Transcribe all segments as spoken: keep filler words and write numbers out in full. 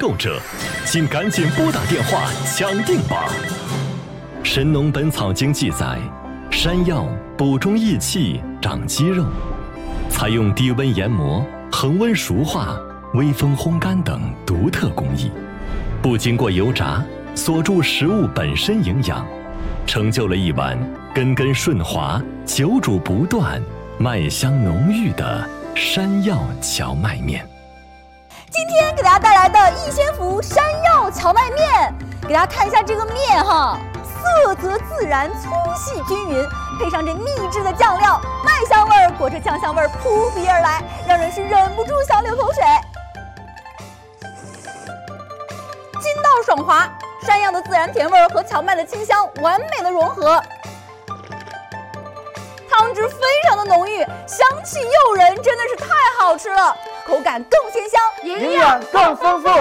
购者，请赶紧拨打电话抢订吧。《神农本草经》记载，山药补中益气、长肌肉，采用低温研磨、恒温熟化、微风烘干等独特工艺，不经过油炸，锁住食物本身营养，成就了一碗根根顺滑、久煮不断、麦香浓郁的山药荞麦面。 今天给大家带来的逸仙福山药荞麦面，给大家看一下这个面哈，色泽自然，粗细均匀，配上这秘制的酱料，麦香味儿裹着酱香味儿扑鼻而来，让人是忍不住想流口水。筋道爽滑，山药的自然甜味儿和荞麦的清香完美的融合。汤汁非常的浓郁，香气诱人，真的是太好吃了，口感更鲜香， 营养更丰富。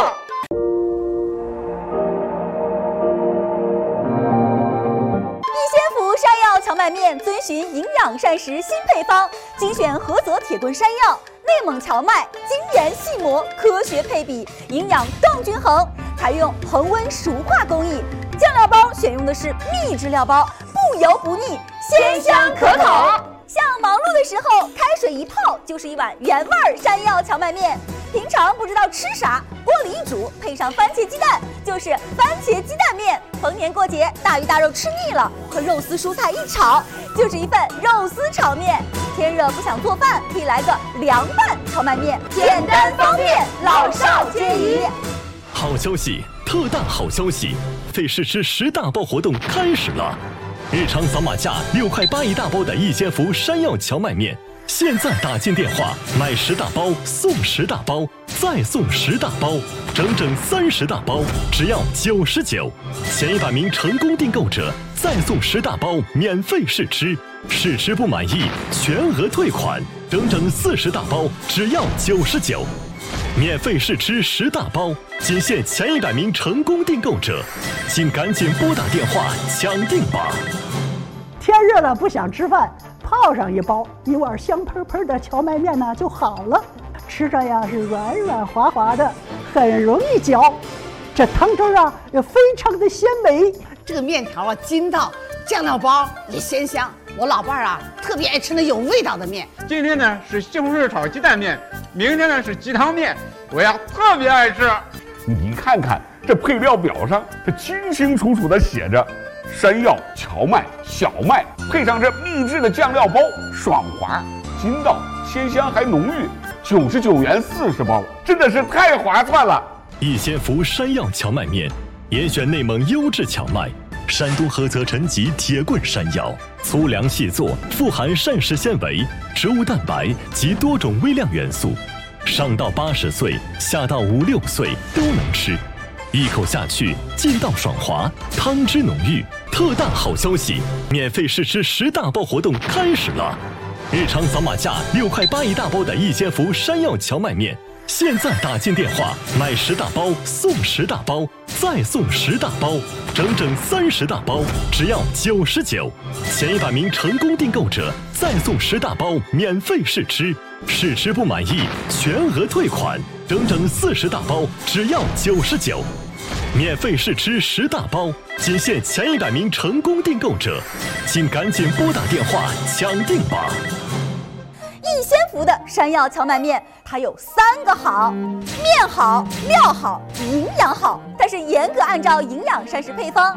逸仙福山药荞麦面遵循营养膳食新配方，精选菏泽铁棍山药、内蒙荞麦，精研细磨，科学配比，营养更均衡。采用恒温熟化工艺，酱料包选用的是秘制料包，不油不腻，鲜香可口。像忙碌的时候，开水一泡就是一碗原味山药荞麦面。平常不知道吃啥，锅里一煮，配上番茄鸡蛋，就是番茄鸡蛋面。逢年过节，大鱼大肉吃腻了，和肉丝蔬菜一炒，就是一份肉丝炒面。天热不想做饭，可以来个凉拌荞麦面，简单方便，老少皆宜。 好消息，特大好消息！费试吃十大包活动开始了，日常扫码价六块八一大包的逸仙福山药荞麦面，现在打进电话买十大包送十大包，再送十大包，整整三十大包，只要九十九。前一百名成功订购者再送十大包免费试吃，试吃不满意全额退款，整整四十大包，只要九十九。免费试吃十大包，仅限前一百名成功订购者，请赶紧拨打电话抢订吧。 天热了不想吃饭，泡上一包，一碗香喷喷的荞麦面呢就好了，吃着呀是软软滑滑的，很容易嚼。这汤汁啊也非常的鲜美， 这个面条啊筋道，酱料包也鲜香。我老伴儿啊特别爱吃那有味道的面。 今天呢是西红柿炒鸡蛋面，明天呢是鸡汤面，我呀特别爱吃。 你看看这配料表上，这清清楚楚的写着山药、荞麦、小麦，配上这秘制的酱料包，爽滑、筋道、鲜香还浓郁，九十九元四十包，真的是太划算了。 逸仙福山药荞麦面，严选内蒙优质荞麦，山东菏泽陈集铁棍山药，粗粮细作，富含膳食纤维、植物蛋白及多种微量元素，上到八十岁，下到五六岁都能吃。一口下去，劲道爽滑，汤汁浓郁。特大好消息，免费试吃十大包活动开始了，日常扫码价六块八一大包的逸仙福山药荞麦面，现在打进电话买十大包送十大包，再送十大包，整整三十大包，只要九十九。前一百名成功订购者再送十大包免费试吃，试吃不满意全额退款，整整四十大包，只要九十九。免费试吃十大包，仅限前一百名成功订购者，请赶紧拨打电话抢订吧。 逸仙福的山药荞麦面，它有三个好：面好、料好、营养好。它是严格按照营养膳食配方。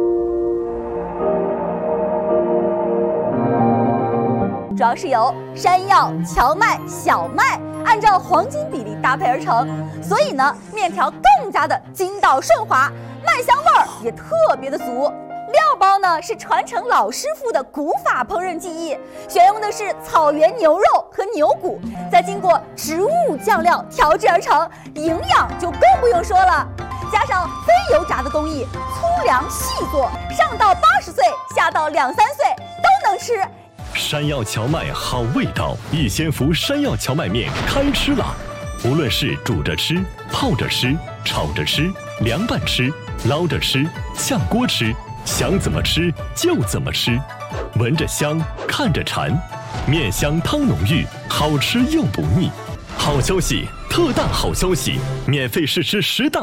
主要是由山药、荞麦、小麦按照黄金比例搭配而成，所以呢，面条更加的筋道顺滑，麦香味儿也特别的足。料包呢是传承老师傅的古法烹饪技艺，选用的是草原牛肉和牛骨，再经过植物酱料调制而成，营养就更不用说了。加上非油炸的工艺，粗粮细做，上到八十岁，下到两三岁都能吃。 山药荞麦好味道，逸仙福山药荞麦面开吃了！无论是煮着吃、泡着吃、炒着吃、凉拌吃、捞着吃、炝锅吃，想怎么吃就怎么吃，闻着香，看着馋，面香汤浓郁，好吃又不腻。好消息，特大好消息，免费试吃十大